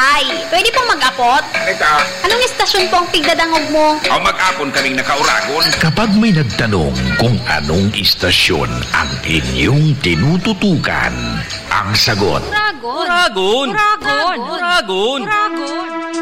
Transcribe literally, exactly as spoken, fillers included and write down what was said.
Tay. Pwede pong mag-apot? Eka, Anong istasyon po ang pigdadangog mo? aw mag-apon kaming nakauragon. Kapag may nagtanong kung anong istasyon ang inyong tinututukan, ang sagot, Uragon. Uragon! Uragon. Uragon! Uragon.